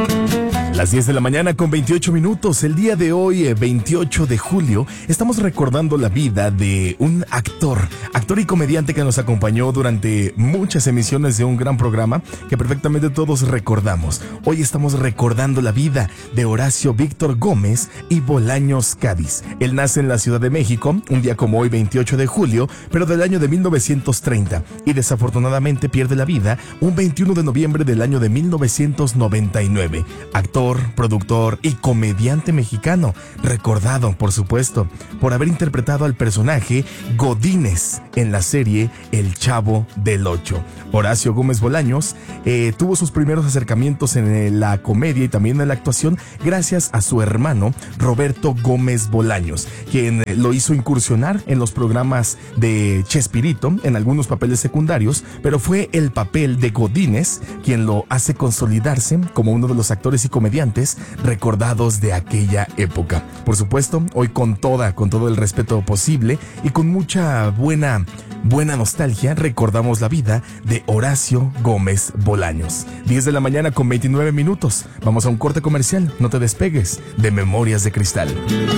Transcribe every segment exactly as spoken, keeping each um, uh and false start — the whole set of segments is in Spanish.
Las diez de la mañana con veintiocho minutos. El día de hoy, veintiocho de julio, estamos recordando la vida de un actor, actor y comediante que nos acompañó durante muchas emisiones de un gran programa que perfectamente todos recordamos. Hoy estamos recordando la vida de Horacio Víctor Gómez y Bolaños Cádiz. Él nace en la Ciudad de México, un día como hoy, veintiocho de julio, pero del año de mil novecientos treinta, y desafortunadamente pierde la vida un veintiuno de noviembre del año de mil novecientos noventa y nueve. Actor, productor y comediante mexicano, recordado, por supuesto, por haber interpretado al personaje Godínez en la serie El Chavo del Ocho. Horacio Gómez Bolaños eh, tuvo sus primeros acercamientos en la comedia y también en la actuación gracias a su hermano Roberto Gómez Bolaños, quien lo hizo incursionar en los programas de Chespirito en algunos papeles secundarios, pero fue el papel de Godínez quien lo hace consolidarse como uno de los actores y comediantes recordados de aquella época. Por supuesto, hoy con toda, con todo el respeto posible y con mucha buena, buena nostalgia, recordamos la vida de Horacio Gómez Bolaños. diez de la mañana con veintinueve minutos. Vamos a un corte comercial. No te despegues de Memorias de Cristal.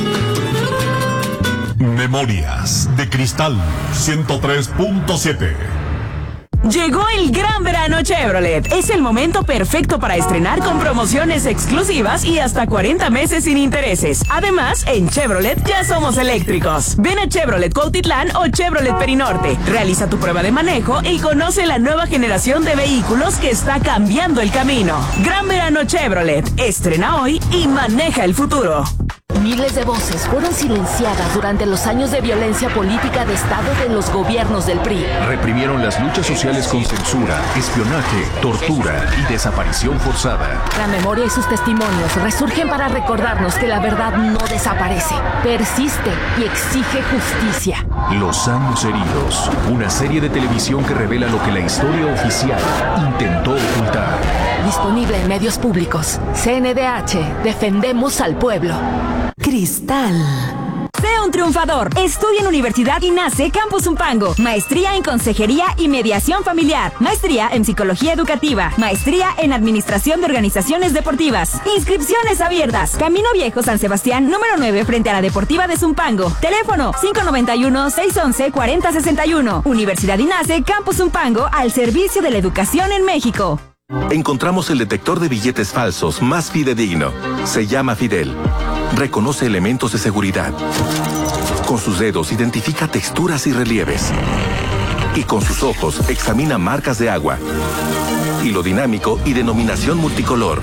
Memorias de Cristal ciento tres punto siete. Llegó el gran verano Chevrolet. Es el momento perfecto para estrenar con promociones exclusivas y hasta cuarenta meses sin intereses. Además, en Chevrolet ya somos eléctricos. Ven a Chevrolet Cuautitlán o Chevrolet Perinorte. Realiza tu prueba de manejo y conoce la nueva generación de vehículos que está cambiando el camino. Gran verano Chevrolet. Estrena hoy y maneja el futuro. Miles de voces fueron silenciadas durante los años de violencia política de Estado de los gobiernos del P R I. Reprimieron las luchas sociales con censura, espionaje, tortura y desaparición forzada. La memoria y sus testimonios resurgen para recordarnos que la verdad no desaparece, persiste y exige justicia. Los años heridos, una serie de televisión que revela lo que la historia oficial intentó ocultar. Disponible en medios públicos. C N D H, defendemos al pueblo. Cristal. Sea un triunfador. Estudia en Universidad INACE Campus Zumpango. Maestría en Consejería y Mediación Familiar. Maestría en Psicología Educativa. Maestría en Administración de Organizaciones Deportivas. Inscripciones abiertas. Camino Viejo San Sebastián, número nueve, frente a la Deportiva de Zumpango. Teléfono cinco nueve uno, seis uno uno, cuatro cero seis uno. Universidad INACE Campus Zumpango, al servicio de la educación en México. Encontramos el detector de billetes falsos más fidedigno. Se llama Fidel. Reconoce elementos de seguridad. Con sus dedos identifica texturas y relieves. Y con sus ojos examina marcas de agua. Hilo dinámico y denominación multicolor.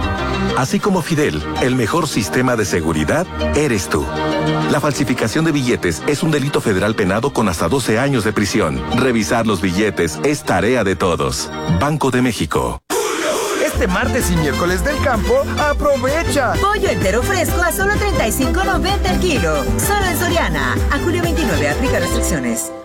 Así como Fidel, el mejor sistema de seguridad eres tú. La falsificación de billetes es un delito federal penado con hasta doce años de prisión. Revisar los billetes es tarea de todos. Banco de México. Este martes y miércoles del campo, aprovecha. Pollo entero fresco a solo treinta y cinco noventa el kilo. Solo en Soriana. A julio veintinueve, aplica restricciones.